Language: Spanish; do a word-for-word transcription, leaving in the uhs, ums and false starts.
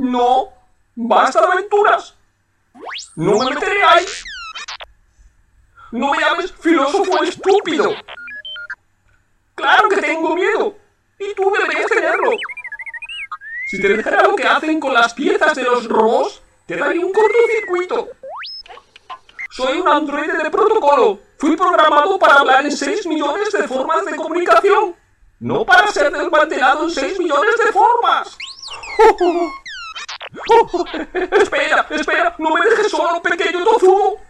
No, basta de aventuras. No me meteré ahí. No me llames filósofo estúpido. Claro que tengo miedo. Y tú deberías tenerlo. Si te dejara lo que hacen con las piezas de los robots, te daría un cortocircuito. Soy un androide de protocolo. Fui programado para hablar en seis millones de formas de comunicación. No para ser desmantelado en seis millones de formas. Espera, espera, no me dejes solo, pequeño tozudo.